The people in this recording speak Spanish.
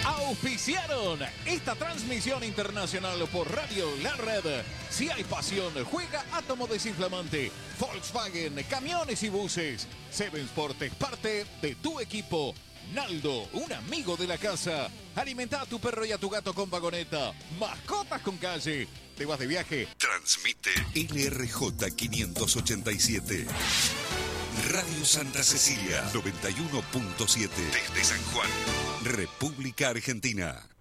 auspiciaron esta transmisión internacional por Radio La Red. Si hay pasión, juega Átomo Desinflamante, Volkswagen, camiones y buses. Seven Sport es parte de tu equipo. Naldo, un amigo de la casa. Alimenta a tu perro y a tu gato con vagoneta. Mascotas con calle. ¿Te vas de viaje? Transmite LRJ 587. Radio Santa Cecilia 91.7 desde San Juan, República Argentina.